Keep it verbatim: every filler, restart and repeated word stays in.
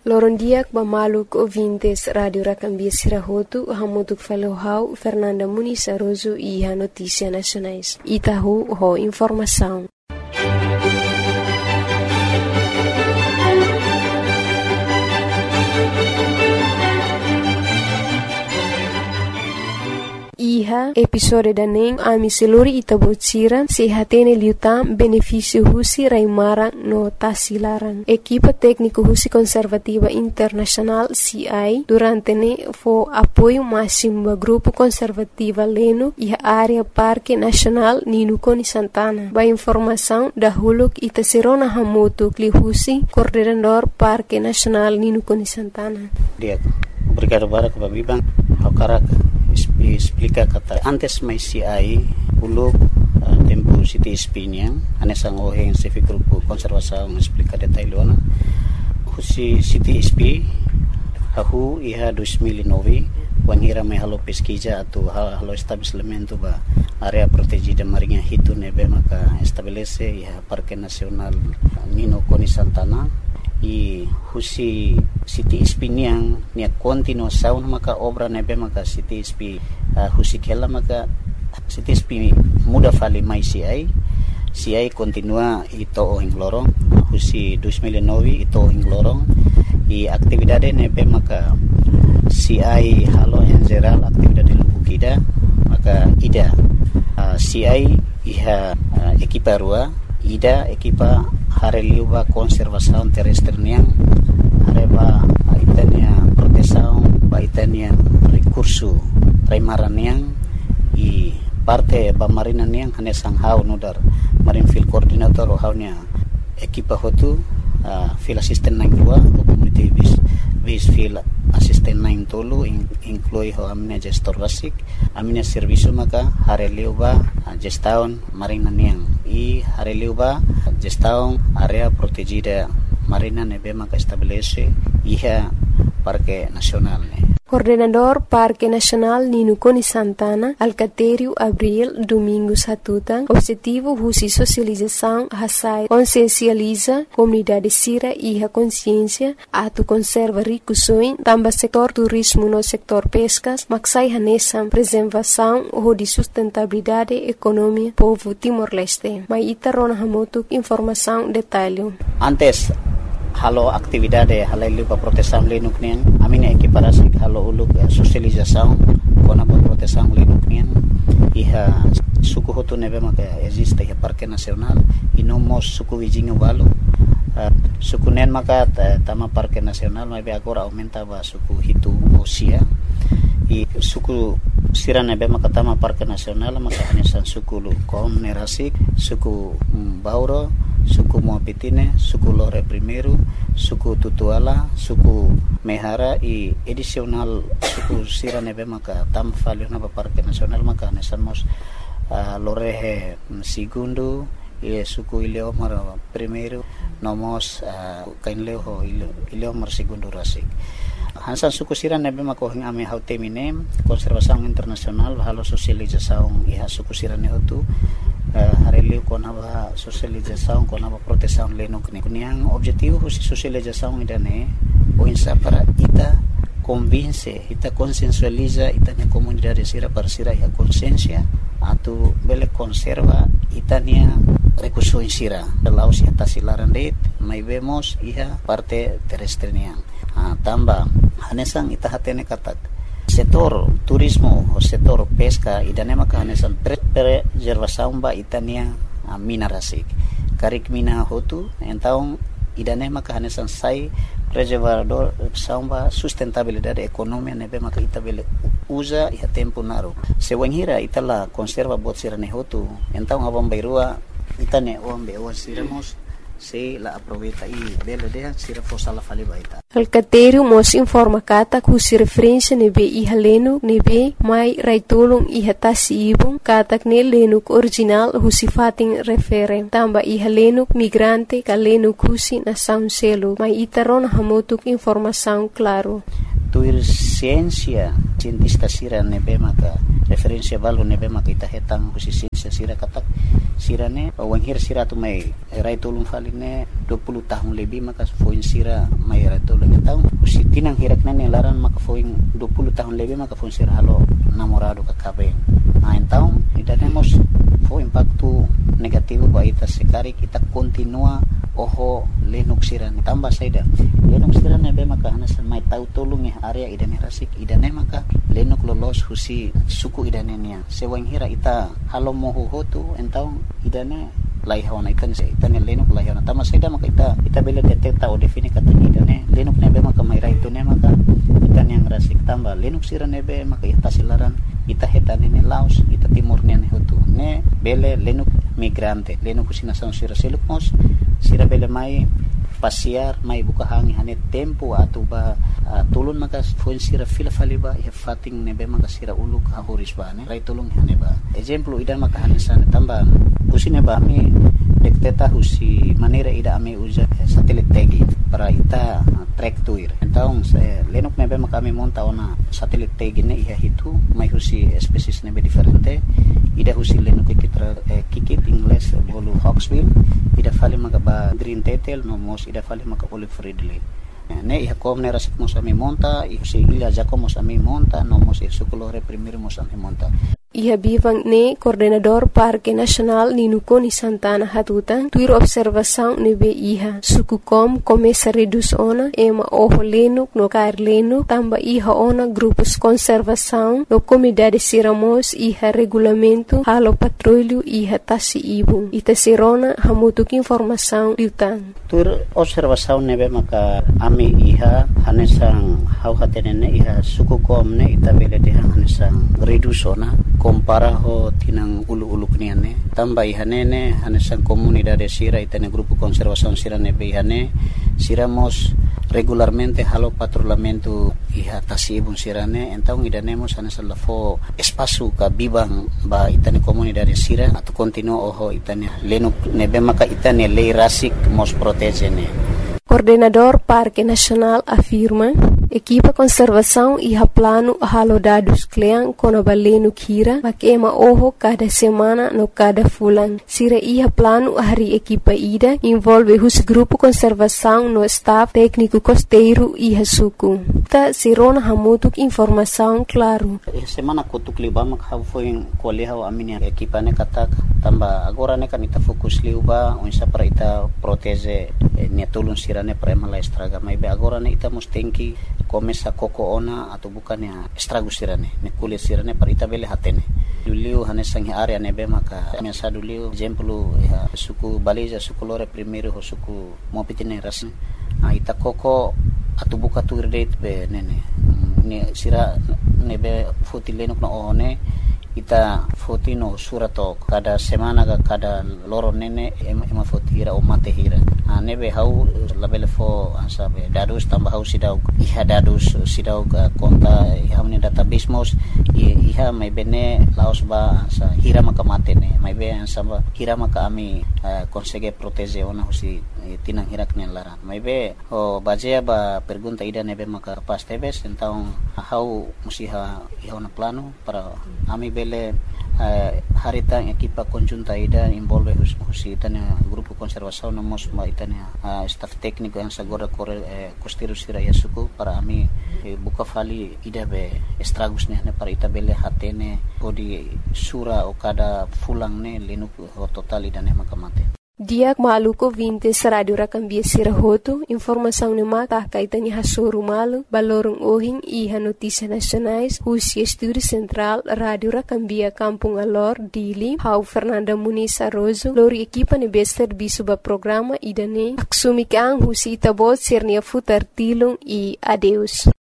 Lorondiak Bamaluk ouvintes Radio Rakambia Sirahotu, Hamutuk Falohau, Fernanda Muniz Aroso e a Notícia Nacionais. Itahu ho informação. Iha episode daning ami seluri itabocira sehatene liutam benefício husi raimara no tasilaran. Equipa técnico husi conservativa internacional C I durante ne fo apoio máximo ba grupo conservativa leno e área Parque Nacional Ninukoni Santana. Ba informação da huluk itaserona hamoto kli husi coordenador Parque Nacional Ninukoni Santana. Dia, obrigado para que babibang hakarak explica kata antes mai C I uluk uh, tempo City S P niang anesang oheng sefi grupo konservasaung explica detailona husi City S P hahu iha dua ribu nove wangira mai halo pesquisa atau halo estabelecimento ba area protegida marinha hitu nebe maka estabelece iha Parque Nacional Ninukoni Santana i husi City S P niang nia continuação maka obra nebe maka City S P uh, husi kela maka City S P muda fali mai C I C I continua ito ohing lorong husi dua ribu nove ito ohing lorong i aktividade nebe maka C I halo en general aktividade lubukida maka ida uh, C I iha uh, ekipa rua ida ekipa hareliuba konservasaun terrestre niang hareba itania protesaun ba itania recurso raimaran niang i parte ba marina niang hanesang hau nudar marine field coordinator o haunya ekipa hotu uh, field assistant nang dua o community base base field assistant nang tolu in, inclui ho amina gestor basic amina servicio maka hareliuba uh, gestaun marina niang i hareliuba gestaun area protegida marina nebe maka estabelece iha Parque Nacional ne. Coordenador Parque Nacional Ninukoni Santana, Alcatério Abril Domingos Hatutang, objetivo husi socialização hasai consciencializa comunidade sira e a consciência atu conserva ricusoin tamba setor turismo no sector pescas maksai hanesam preservação ou de sustentabilidade economia povo Timor-Leste. Mai itarona hamotuk informação detalhe. Antes halo aktividade halailu pa protesam lenuk nian amina ekiparasi halo uluk uh, sosialização kona pa protesam lenuk nian iha suku hotu nebe maka existe iha Parque Nacional e nomos suku wijingu balu uh, suku nen maka tama Parque Nacional mebe agora aumenta ba suku hitu osia i suku sira nebe maka tama Parque Nacional maka hanesan suku lu kom nerasik suku um, bauro suku Moapitine, suku Lore Primeiro, suku Tutuala, suku Mehara e edicional suku sira nebe maka tam falio na Parque Nacional maka nesamos uh, Lore Segundo e suku Ileomar Primeiro nomos uh, kainleo Ileomar Segundo rasik. Hansan suku sira nebe maka hing ame hautemine konservasaung internasional halo sosializasaung iha suku sira nehotu Uh, hareliu kona ba sosialização kona ba proteção lenuk ni kuniang objetivo husi sosialização idane o insa para ita convince ita consensualiza ita ni comunidade sira para sira ya consciência atu bele conserva itania recurso sira laos ya tasilaran det mai vemos iha parte terrestre niang uh, tamba hanesang ita hatene katak setor turismo o setor pesca idane maka hanesan preservação ba itania uh, mina rasik karik mina hotu então idane maka hanesan sai preservador samba sustentabilidade economia nebe maka itabele usa ia tempo naru se wanhira itala conserva bot sirane hotu então abang bairua itane ombe o siramos se la aproveita e bela de sira fosala fali baita. Alcatério mos informa kata kusi referência nebe iha lenuk nebe mai raitulung iha tasi ibung katak ne lenuk original husi fating refere tamba iha lenuk migrante ka lenuk husi na sound selo mai itaron hamotuk informação claro. Tuir ciência cientista sira nebe maka referência balu nebe maka ita hetang husi Indonesia sira katak sirane wanghir sira tu mai rai tolong faline dua puluh tahun lebih maka foin sira mai rai tolong tahu usi tinang hirak nane laran maka foin dua puluh tahun lebih maka foin sira halo namorado ka kabe main tahu idanemos fo impacto negativo ba ita sekari kita continua oho lenuk sirane tambah saida lenuk sirane be maka hanas mai tahu tolong ya area idane rasik idane maka lenuk lolos husi suku idane nia sewang hira ita halo moho hotu entau idane lai hawana ikan se itane lenuk lai hawana tambah saida maka ita ita bela deteta o defini kata idane lenuk nebe maka mai rai tune maka itane yang rasik tambah lenuk sirane be maka ita silaran ita hetane ne laos ita timur ne hotu ne bele lenuk migrante lenuk usina sang sira selukmos sira bele mai pasiar mai buka hangi hane tempo atau ba uh, tulun maka foin sira fila faliba ya fating nebe maka sira uluk hahoris ba ne rai tulung hane ba example idan maka hane sana tambah usine ba mi dekteta husi manera ida ame usa satelit tagi para ita uh, track tuir então se lenuk nebe maka ame monta ona satelit tagi ne iha hitu mai husi species nebe diferente ida husi lenuk kitra eh, kikit ingles bolu hawksbill ida fali maka ba green tetel no mos ida fali maka olive ridley ne iha kom ne rasik mos ami monta iha si ila jako mos ami monta no mos iha sukulore primir mos ami monta Iha bivang ne coordenador Parque Nacional Ninuko ni Santana Hatutan tuir observação nebe iha suku kom começa reduz ona ema oho lenuk no kair lenuk tamba iha ona grupos conservação no comunidade siramos iha regulamento halo patrulho iha tasi ibu ita sirona hamutuk informação liutan tuir observação nebe maka ami iha hanesang hau hatenene iha suku kom ne ita bele deha hanesang reduz ona compara ho tinang ulu-ulu kniane tambah ihanene hanesan comunidade sira itane grupo conservação sira nebe ihane siramos regularmente halo patrulhamento iha tasibun sirane então idanemos hanesan lafo espaço ka bibang ba itane comunidade sira atau continuo oho itane lenuk nebe maka itane lei rasik mos protegene. Coordenador Parque Nacional afirma equipa conservação iha plano halo dados klean kono balenu kira makema oho cada semana no cada fulan sira iha plano hari equipa ida envolve hus grupo conservação no staff técnico costeiro iha suku ta sirona hamutuk informação claro semana kutuk libam hau foi koleha aminia equipa ne katak tamba agora ne kanita fokus liuba onsa para ita protege ne tulun sira ne prema la estraga mai be agora ne ita mustenki começa koko ona atau bukan ya estragus sirane ne kulit sirane parita bele hatene duliu hanesang area nebe maka biasa duliu exemplo ya suku baliza suku lore primeiro ho suku mopitine rasne a ita koko atau buka tu date be nene ne sira nebe fotilenok no one ita fotino surato kada semana ga kada loro nene ema fotira o mate hira a nebe hau labele fo asabe dadus tambah hau sidau iha dadus sidau konta iha ni database mos iha mai bene laos ba sa hira maka mate ne mai be samba hira maka ami consegue proteger ona husi tinang hirak ne laran mai be o bajea ba pergunta ida nebe maka pas tebes então hau musiha iha ona plano para ami bele uh, harita equipa conjunta ida envolve hus husi tanya grupo conservação no mos ma itanya uh, staff técnico yang sagora corre uh, costeiro sira yasuku para ami eh, buka fali ida be estragus ne para ita bele hatene odi sura o kada fulang ne lenuk ho total ida ne makamate Diak maluko vintes radio rakambia sirahoto informação ne mata kaitani hasuru malu balorong ohing iha notícia nacionais husi estúdio central radio rakambia kampung alor dili hau Fernanda Muniz Arrozo lori equipa ne bester bisuba programa idane aksumikang husi itabot sirnia futar tilung i adeus